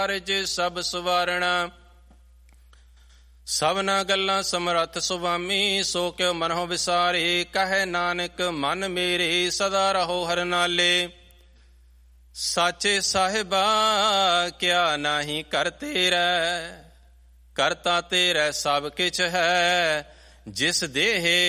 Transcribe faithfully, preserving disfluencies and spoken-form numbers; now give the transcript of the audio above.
ਕਾਰਜ ਸਭ ਸਵਾਰਣਾ। ਸਭਨਾ ਗੱਲਾਂ ਸਮਰੱਥ ਸੁਆਮੀ, ਸੋ ਕਿਉ ਮਨਹੁ ਵਿਸਾਰੇ। ਕਹੈ ਨਾਨਕ ਮਨ ਮੇਰੇ, ਸਦਾ ਰਹੋ ਹਰਿ ਨਾਲੇ। ਸਾਚੇ ਸਾਹਿਬਾ ਕਿਆ ਨਾਹੀ ਕਰ ਤੇਰੈ, ਕਰਤਾ ਤੇਰੈ ਸਭ ਕਿਛ ਹੈ। ਜਿਸ ਦੇਹ